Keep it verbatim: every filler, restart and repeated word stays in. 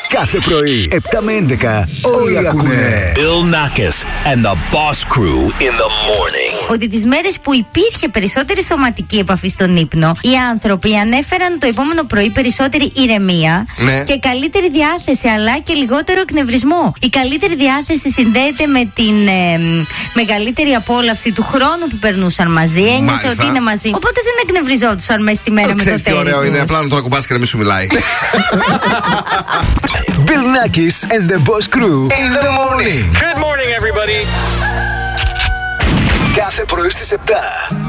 Κάθε πρωί, επτά με έντεκα, όλοι ακούνε. Bill Nackis and the Boss Crew in the morning. Ότι τις μέρες που υπήρχε περισσότερη σωματική επαφή στον ύπνο, οι άνθρωποι ανέφεραν το επόμενο πρωί περισσότερη ηρεμία, ναι, και καλύτερη διάθεση, αλλά και λιγότερο εκνευρισμό. Η καλύτερη διάθεση συνδέεται με την ε, μεγαλύτερη απόλαυση του χρόνου που περνούσαν μαζί. Ένιωσε ότι είναι μαζί. Οπότε δεν εκνευριζόντουσαν μέσα στη μέρα με το τέλος. Ωραίο είναι, απλά να τον ακουμπάς και να μην σου μιλάει. Bill Nackis and the Boss Crew in the morning. Good morning, everybody. Κάθε πρωί στις επτά.